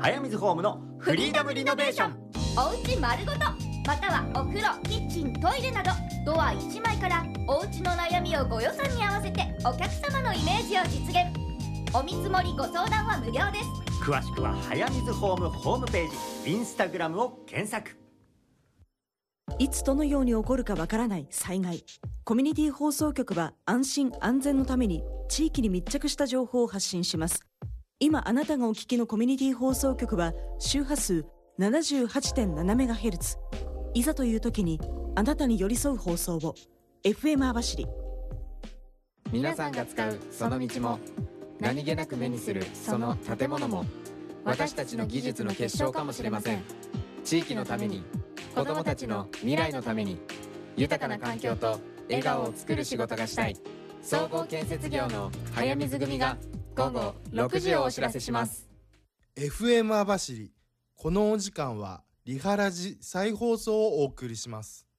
早水ホームのフリーダムリノベーション。 おうち丸ごと、またはお風呂、キッチン、トイレなどドア1枚からおうちの悩みをご予算に合わせてお客様のイメージを実現。お見積もりご相談は無料です。 詳しくは早水ホームホームページ、インスタグラムを検索。 いつどのように起こるかわからない災害。コミュニティ放送局は安心安全のために地域に密着した情報を発信します。今あなたがお聞きのコミュニティ放送局は周波数 78.7MHz。 いざという時にあなたに寄り添う放送を FM 網走。 皆さんが使うその道も、何気なく目にするその建物も、私たちの技術の結晶かもしれません。地域のために、子どもたちの未来のために、豊かな環境と笑顔を作る仕事がしたい。総合建設業の早水組が午後6時をお知らせします。 FM 網走。このお時間はリハラジ再放送をお送りします。